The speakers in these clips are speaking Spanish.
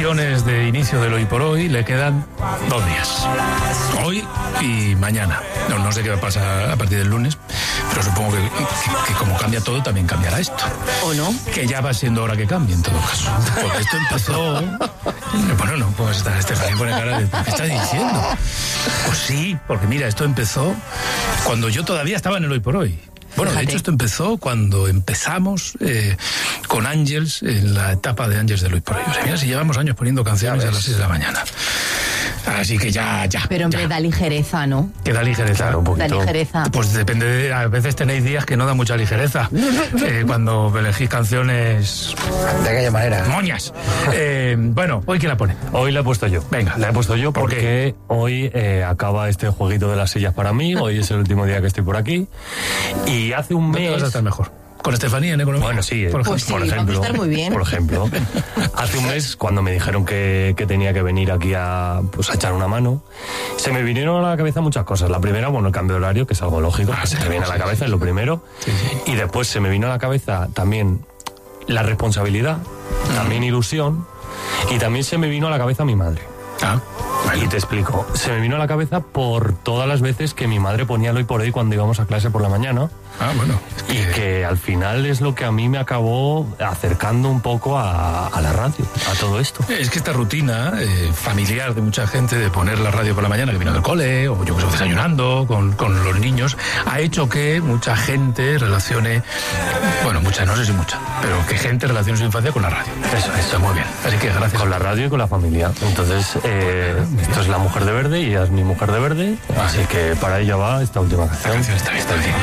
De inicio del Hoy por Hoy le quedan 2 días, hoy y mañana. No sé qué va a pasar a partir del lunes, pero supongo que como cambia todo, también cambiará esto. ¿O no? Que ya va siendo hora que cambie en todo caso, porque esto empezó... Bueno, no puedo estar, Estefanía pone cara de... ¿qué estás diciendo? Pues sí, porque mira, esto empezó cuando yo todavía estaba en el Hoy por Hoy. Bueno, de hecho esto empezó cuando empezamos con Ángels, en la etapa de Ángels del Hoy por Hoy. O sea, mira si llevamos años poniendo canciones a las 6 de la mañana. Así que ya. Pero hombre, da ligereza, ¿no? Que da ligereza. Claro, un poquito. Da ligereza. Pues depende, a veces tenéis días que no da mucha ligereza. Cuando elegís canciones... De aquella manera. Moñas. Bueno, ¿hoy quién la pone? Hoy la he puesto yo. Venga. La he puesto yo porque hoy acaba este jueguito de las sillas para mí. Hoy es el último día que estoy por aquí. Y hace un mes... ¿Dónde vas a estar mejor? Con Estefanía en economía. Bueno, sí, por ejemplo. Vamos a estar muy bien. Por ejemplo, hace un mes, cuando me dijeron que tenía que venir aquí a echar una mano, se me vinieron a la cabeza muchas cosas. La primera, bueno, el cambio de horario, que es algo lógico, que se te viene a la cabeza, es lo primero. Sí. Y después se me vino a la cabeza también la responsabilidad, también ilusión, y también se me vino a la cabeza mi madre. Bueno. Y te explico. Se me vino a la cabeza por todas las veces que mi madre ponía el Hoy por Hoy cuando íbamos a clase por la mañana. Bueno. Y que al final es lo que a mí me acabó acercando un poco a la radio, a todo esto. Es que esta rutina familiar de mucha gente de poner la radio por la mañana, que viene del cole, o yo que estoy desayunando con los niños, ha hecho que mucha gente relacione, bueno, mucha, no sé si mucha, pero que gente relacione su infancia con la radio. Eso está muy bien. Así que gracias. Con la radio y con la familia. Entonces, esto es La Mujer de Verde y ella es mi mujer de verde, así que para ella va esta última canción. La canción está bien.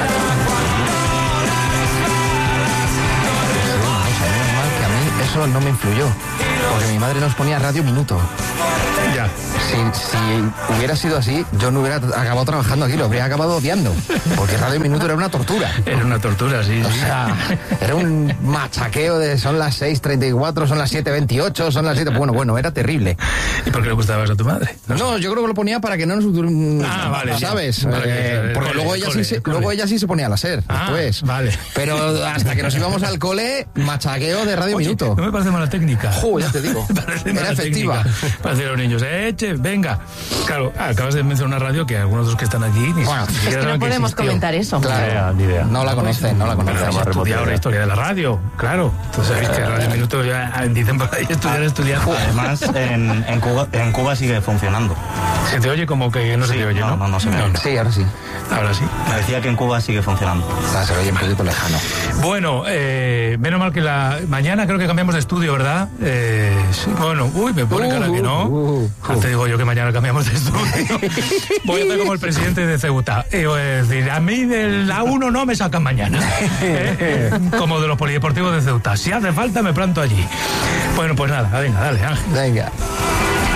Eso no me influyó, porque mi madre nos ponía Radio Minuto. Ya. Si hubiera sido así, yo no hubiera acabado trabajando aquí, lo habría acabado odiando, porque Radio Minuto era una tortura. Era una tortura, sí. O sea, era un machaqueo de son las 6:34, son las 7:28, son las 7... Bueno, era terrible. ¿Y por qué le gustaba eso a tu madre? No, yo creo que lo ponía para que no nos... vale. ¿Sabes? Vale, porque luego ella sí se ponía a la SER, después. Vale. Pero hasta que nos íbamos al cole, machaqueo de Radio Minuto. No me parece mala técnica. Ya te digo. Era efectiva. Para decir a los niños, venga. Claro, acabas de mencionar una radio que algunos de los que están aquí... Bueno, es que no podemos comentar eso. Claro, ni idea. No la conocen. Has estudiado la historia de la radio, claro. Entonces sabéis que Radio Minuto ya dicen por ahí estudiar. Además, en Cuba sigue funcionando. Se te oye como que no se te oye, ¿no? No se me oye. Sí, ahora sí. Ahora sí. Me decía que en Cuba sigue funcionando. Se oye un poquito lejano. Bueno, menos mal que mañana creo que cambiamos de estudio, ¿verdad? Sí, bueno, me pone cara que no. Te digo yo que mañana cambiamos de estudio. Voy a estar como el presidente de Ceuta. Voy a decir, a mí del A1 no me sacan mañana. Como de los polideportivos de Ceuta. Si hace falta, me planto allí. Bueno, pues nada, venga, dale, Ángel. Venga.